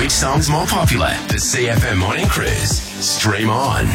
Which song's more popular? The CFM Morning Cruise. Stream on.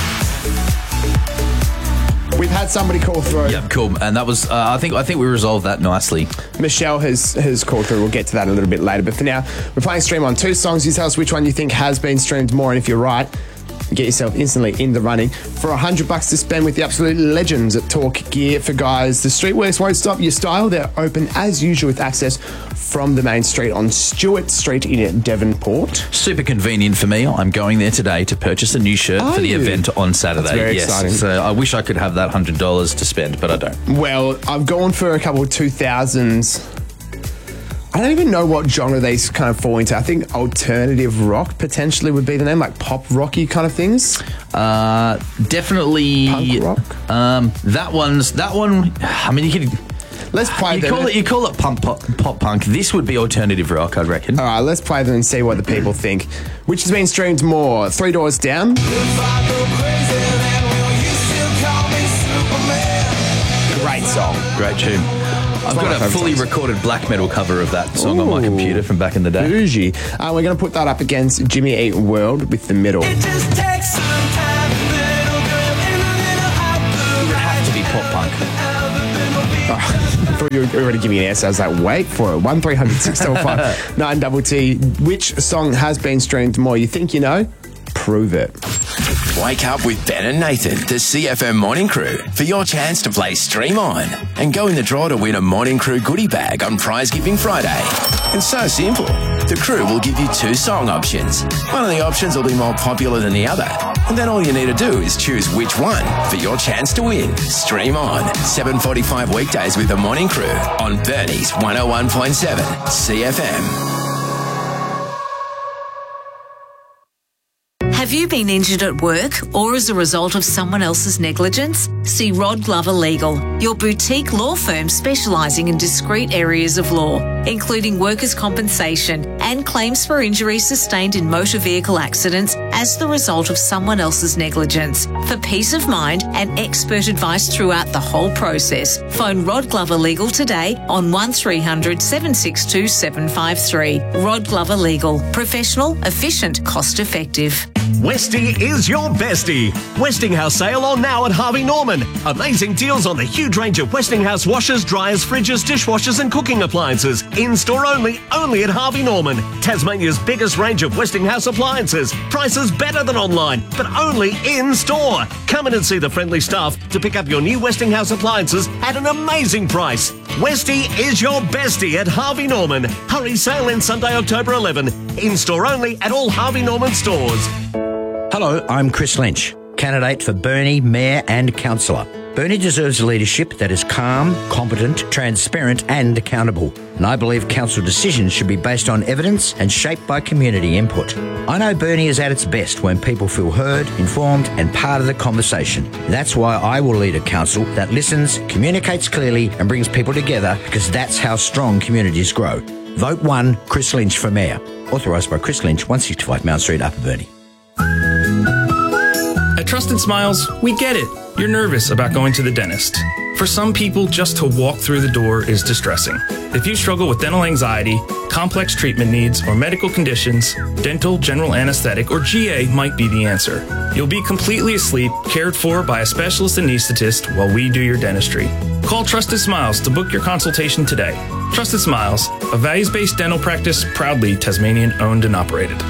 We've had somebody call through. Yep, cool. And that was, I think we resolved that nicely. Michelle has called through. We'll get to that a little bit later. But for now, we're playing Stream On. 2 songs. You tell us which one you think has been streamed more. And if you're right, get yourself instantly in the running for $100 to spend with the absolute legends at Talk Gear for Guys. The Streetworks won't stop your style. They're open as usual with access from the main street on Stewart Street in Devonport. Super convenient for me. I'm going there today to purchase a new shirt for the event on Saturday. That's very exciting. So I wish I could have that $100 to spend, but I don't. Well, I've gone for a couple of 2000s. I don't even know what genre they kind of fall into. I think alternative rock potentially would be the name, like pop rocky kind of things. Definitely Punk rock. That one. I mean, you could. Let's play them. You call it pop punk. This would be alternative rock, I'd reckon. All right, let's play them and see what the people think. Which has been streamed more? 3 Doors Down. Great song. Great tune. I've got a fully recorded black metal cover of that song on my computer from back in the day. Bougie. We're going to put that up against Jimmy Eat World with The Middle. It would have to be pop punk. I thought you were already giving me an answer. I was like, wait for it. 1300 9TT. Which song has been streamed more? You think you know? Prove it. Wake up with Ben and Nathan, the CFM Morning Crew, for your chance to play Stream On and go in the draw to win a Morning Crew goodie bag on Prize Giving Friday. It's so simple. The crew will give you 2 song options. One of the options will be more popular than the other. And then all you need to do is choose which one for your chance to win. Stream On, 7:45 weekdays with the Morning Crew on Bernie's 101.7 CFM. Have you been injured at work or as a result of someone else's negligence? See Rod Glover Legal, your boutique law firm specialising in discrete areas of law, including workers' compensation and claims for injuries sustained in motor vehicle accidents as the result of someone else's negligence. For peace of mind and expert advice throughout the whole process, phone Rod Glover Legal today on 1300 762 753. Rod Glover Legal. Professional, efficient, cost effective. Westie is your bestie. Westinghouse sale on now at Harvey Norman. Amazing deals on the huge range of Westinghouse washers, dryers, fridges, dishwashers and cooking appliances. In-store only at Harvey Norman. Tasmania's biggest range of Westinghouse appliances. Prices better than online, but only in-store. Come in and see the friendly staff to pick up your new Westinghouse appliances at an amazing price. Westie is your bestie at Harvey Norman. Hurry, sale ends Sunday, October 11. In-store only at all Harvey Norman stores. Hello, I'm Chris Lynch, candidate for Burnie Mayor and Councillor. Burnie deserves a leadership that is calm, competent, transparent and accountable. And I believe council decisions should be based on evidence and shaped by community input. I know Burnie is at its best when people feel heard, informed and part of the conversation. That's why I will lead a council that listens, communicates clearly and brings people together, because that's how strong communities grow. Vote 1 Chris Lynch for Mayor. Authorised by Chris Lynch, 165 Mount Street, Upper Burnie. At Trusted Smiles, we get it. You're nervous about going to the dentist. For some people, just to walk through the door is distressing. If you struggle with dental anxiety, complex treatment needs, or medical conditions, dental, general anesthetic, or GA might be the answer. You'll be completely asleep, cared for by a specialist anesthetist while we do your dentistry. Call Trusted Smiles to book your consultation today. Trusted Smiles, a values-based dental practice proudly Tasmanian owned and operated.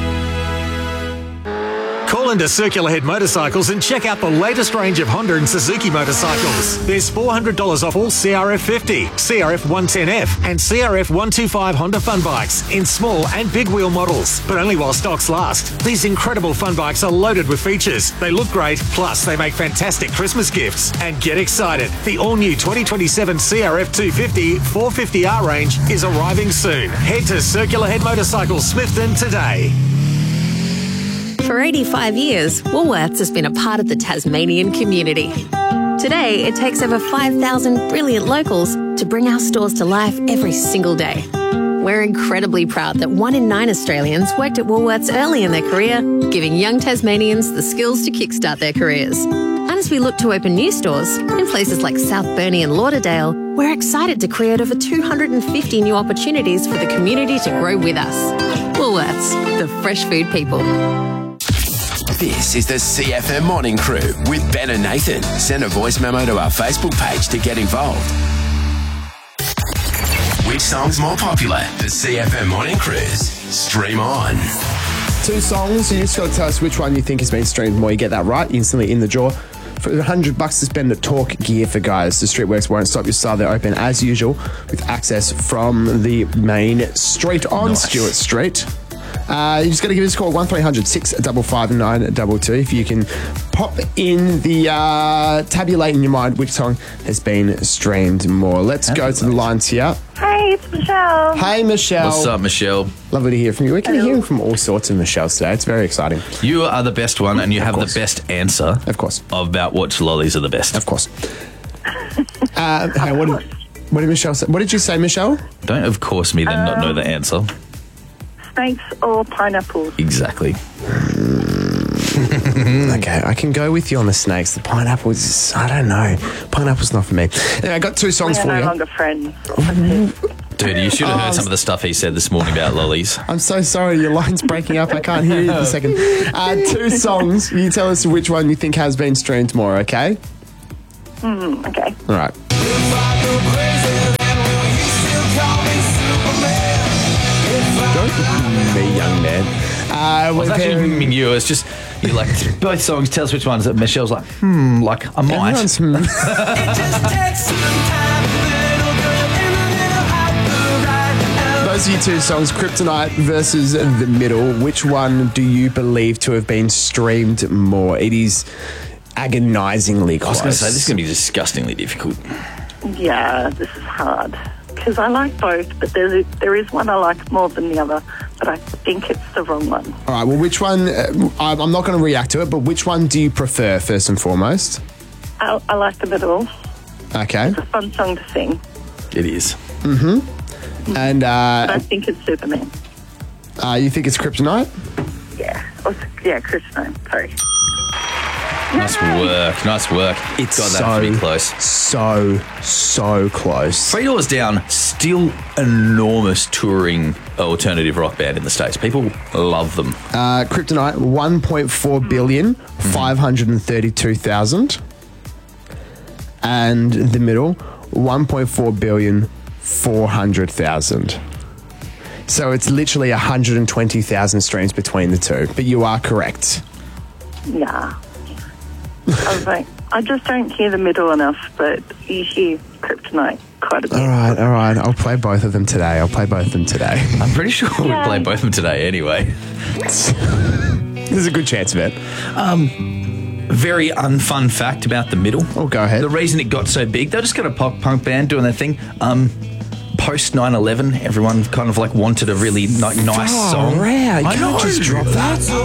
Call into Circular Head Motorcycles and check out the latest range of Honda and Suzuki motorcycles. There's $400 off all CRF 50, CRF 110F and CRF 125 Honda fun bikes in small and big wheel models, but only while stocks last. These incredible fun bikes are loaded with features. They look great, plus they make fantastic Christmas gifts. And get excited, the all-new 2027 CRF 250 450R range is arriving soon. Head to Circular Head Motorcycles Smithton today. For 85 years, Woolworths has been a part of the Tasmanian community. Today, it takes over 5,000 brilliant locals to bring our stores to life every single day. We're incredibly proud that 1 in 9 Australians worked at Woolworths early in their career, giving young Tasmanians the skills to kickstart their careers. And as we look to open new stores in places like South Burnie and Lauderdale, we're excited to create over 250 new opportunities for the community to grow with us. Woolworths, the fresh food people. This is the CFM Morning Crew with Ben and Nathan. Send a voice memo to our Facebook page to get involved. Which song's more popular? The CFM Morning Cruise. Stream on. 2 songs, you just got to tell us which one you think has been streamed more. You get that right, instantly in the draw. For $100 to spend at Talk Gear for Guys. The Streetworks won't stop your style. They're open as usual with access from the main street on Stewart Street. You just got to give us a call, 1300 655 922. If you can pop in the tabulate in your mind which song has been streamed more. Let's go to the lines here. Hey, it's Michelle. Hey, Michelle. What's up, Michelle? Lovely to hear from you. We can hear from all sorts of Michelles today. It's very exciting. You are the best one, and you have the best answer. Of course. About which lollies are the best. Of course. Hey, what did Michelle say? What did you say, Michelle? Don't of course me then not know the answer. Snakes or pineapples? Exactly. Okay, I can go with you on the snakes. The pineapples, I don't know. Pineapple's not for me. Anyway, I got 2 songs for We're you. no longer friends. Dude, you should have heard some of the stuff he said this morning about lollies. I'm so sorry, your line's breaking up. I can't hear you in a second. 2 songs. You tell us which one you think has been streamed more, okay? Okay. All right. Don't be young man. I was actually miming you. It's just, you like, both songs, tell us which ones. Michelle's like, like, I might. Everyone's, Those are your 2 songs, Kryptonite versus The Middle. Which one do you believe to have been streamed more? It is agonisingly close. I was going to say, this is going to be disgustingly difficult. Yeah, this is hard. Because I like both, but there is one I like more than the other, but I think it's the wrong one. All right, well, which one, I'm not going to react to it, but which one do you prefer, first and foremost? I like The Middle. Okay. It's a fun song to sing. It is. And But I think it's Superman. you think it's Kryptonite? Yeah. Kryptonite. Sorry. Nice work. It's God, that would be close. So close. Three Doors Down, still enormous touring alternative rock band in the States. People love them. Kryptonite, 1.4 billion, 532,000. And The Middle, 1.4 billion, 400,000. So it's literally 120,000 streams between the two. But you are correct. Yeah. I was like, I just don't hear The Middle enough, but you hear Kryptonite quite a bit. All right. I'll play both of them today. I'm pretty sure we'll play both of them today anyway. There's a good chance of it. Very unfun fact about The Middle. Oh, go ahead. The reason it got so big, they just got a pop punk band doing their thing. Post 9/11, everyone kind of like wanted a really nice song. You can't just drop that.